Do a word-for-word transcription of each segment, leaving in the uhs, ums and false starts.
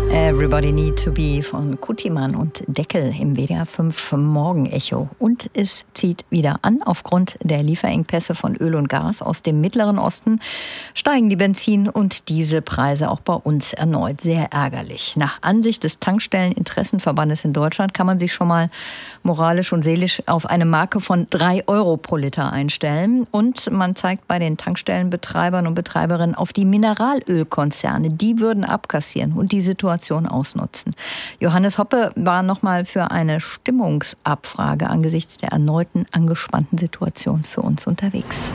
Everybody Need to Be von Kutiman und Deckel im W D R fünf Morgenecho. Und es zieht wieder an. Aufgrund der Lieferengpässe von Öl und Gas aus dem Mittleren Osten steigen die Benzin- und Dieselpreise auch bei uns erneut. Sehr ärgerlich. Nach Ansicht des Tankstelleninteressenverbandes in Deutschland kann man sich schon mal moralisch und seelisch auf eine Marke von drei Euro pro Liter einstellen. Und man zeigt bei den Tankstellenbetreibern und Betreiberinnen auf die Mineralölkonzerne. Die würden abkassieren und die Situation ausnutzen. Johannes Hoppe war noch mal für eine Stimmungsabfrage angesichts der erneuten angespannten Situation für uns unterwegs.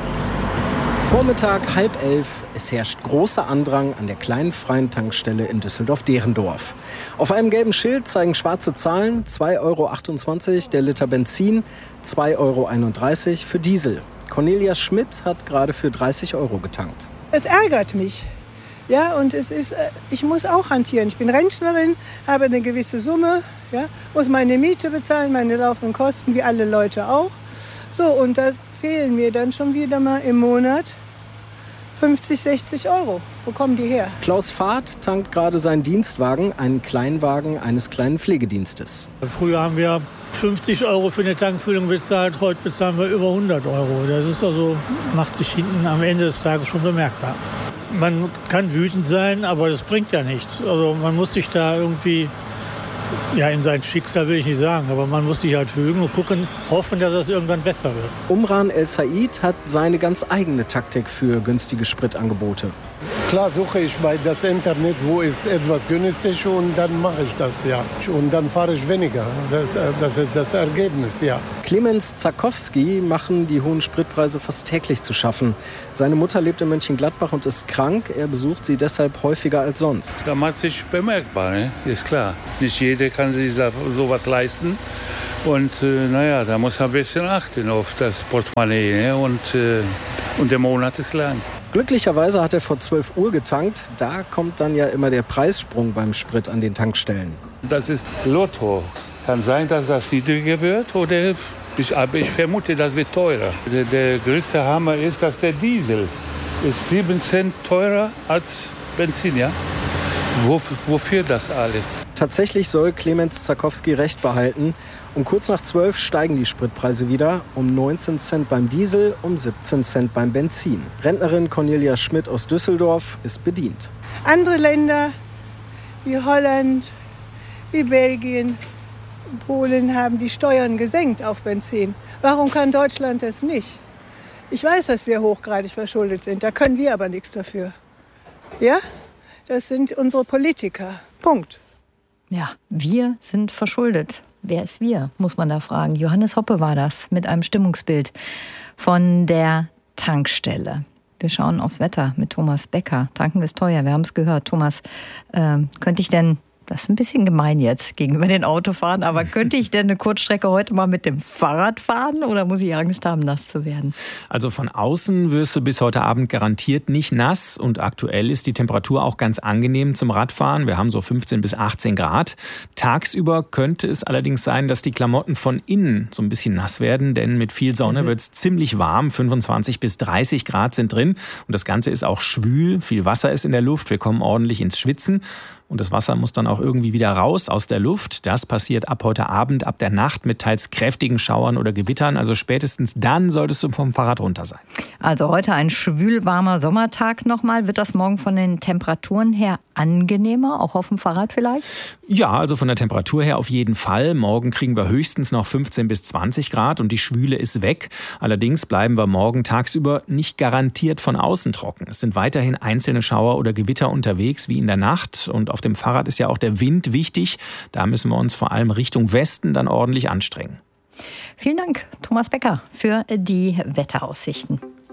Vormittag halb elf. Es herrscht großer Andrang an der kleinen freien Tankstelle in Düsseldorf-Derendorf. Auf einem gelben Schild zeigen schwarze Zahlen: zwei Euro achtundzwanzig der Liter Benzin, zwei Euro einunddreißig für Diesel. Cornelia Schmidt hat gerade für dreißig Euro getankt. Es ärgert mich. Ja, und es ist, ich muss auch hantieren. Ich bin Rentnerin, habe eine gewisse Summe, ja, muss meine Miete bezahlen, meine laufenden Kosten, wie alle Leute auch. So, und das fehlen mir dann schon wieder mal im Monat fünfzig, sechzig Euro. Wo kommen die her? Klaus Fahrt tankt gerade seinen Dienstwagen, einen Kleinwagen eines kleinen Pflegedienstes. Früher haben wir fünfzig Euro für eine Tankfüllung bezahlt, heute bezahlen wir über hundert Euro. Das ist also, macht sich hinten am Ende des Tages schon bemerkbar. Man kann wütend sein, aber das bringt ja nichts. Also man muss sich da irgendwie, ja, in sein Schicksal will ich nicht sagen, aber man muss sich halt fügen und gucken, hoffen, dass es irgendwann besser wird. Umran El Said hat seine ganz eigene Taktik für günstige Spritangebote. Klar suche ich bei das Internet, wo ist etwas günstig, und dann mache ich das, ja. Und dann fahre ich weniger. Das, das ist das Ergebnis, ja. Clemens Zakowski machen die hohen Spritpreise fast täglich zu schaffen. Seine Mutter lebt in Mönchengladbach und ist krank. Er besucht sie deshalb häufiger als sonst. Da macht sich bemerkbar, ne? Ist klar. Nicht jeder kann sich sowas leisten. Und äh, naja, da muss man ein bisschen achten auf das Portemonnaie. Ne? Und, äh, und der Monat ist lang. Glücklicherweise hat er vor zwölf Uhr getankt. Da kommt dann ja immer der Preissprung beim Sprit an den Tankstellen. Das ist Lotto. Kann sein, dass das niedriger wird, oder ich, aber ich vermute, das wird teurer. Der, der größte Hammer ist, dass der Diesel ist sieben Cent teurer als Benzin, ja? Wofür, wofür das alles? Tatsächlich soll Clemens Zakowski recht behalten. Um kurz nach zwölf steigen die Spritpreise wieder. Um neunzehn Cent beim Diesel, um siebzehn Cent beim Benzin. Rentnerin Cornelia Schmidt aus Düsseldorf ist bedient. Andere Länder wie Holland, wie Belgien, Polen haben die Steuern gesenkt auf Benzin. Warum kann Deutschland das nicht? Ich weiß, dass wir hochgradig verschuldet sind. Da können wir aber nichts dafür. Ja? Das sind unsere Politiker. Punkt. Ja, wir sind verschuldet. Wer ist wir, muss man da fragen. Johannes Hoppe war das mit einem Stimmungsbild von der Tankstelle. Wir schauen aufs Wetter mit Thomas Becker. Tanken ist teuer, wir haben es gehört. Thomas, äh, könnte ich denn, das ist ein bisschen gemein jetzt gegenüber den Autofahren, aber könnte ich denn eine Kurzstrecke heute mal mit dem Fahrrad fahren oder muss ich Angst haben, nass zu werden? Also von außen wirst du bis heute Abend garantiert nicht nass und aktuell ist die Temperatur auch ganz angenehm zum Radfahren. Wir haben so fünfzehn bis achtzehn Grad. Tagsüber könnte es allerdings sein, dass die Klamotten von innen so ein bisschen nass werden, denn mit viel Sonne mhm. wird es ziemlich warm. fünfundzwanzig bis dreißig Grad sind drin und das Ganze ist auch schwül. Viel Wasser ist in der Luft, wir kommen ordentlich ins Schwitzen. Und das Wasser muss dann auch irgendwie wieder raus aus der Luft. Das passiert ab heute Abend, ab der Nacht mit teils kräftigen Schauern oder Gewittern. Also spätestens dann solltest du vom Fahrrad runter sein. Also heute ein schwül-warmer Sommertag nochmal. Wird das morgen von den Temperaturen her angenehmer, auch auf dem Fahrrad vielleicht? Ja, also von der Temperatur her auf jeden Fall. Morgen kriegen wir höchstens noch fünfzehn bis zwanzig Grad und die Schwüle ist weg. Allerdings bleiben wir morgen tagsüber nicht garantiert von außen trocken. Es sind weiterhin einzelne Schauer oder Gewitter unterwegs, wie in der Nacht. Und auf dem Fahrrad ist ja auch der Wind wichtig. Da müssen wir uns vor allem Richtung Westen dann ordentlich anstrengen. Vielen Dank, Thomas Becker, für die Wetteraussichten.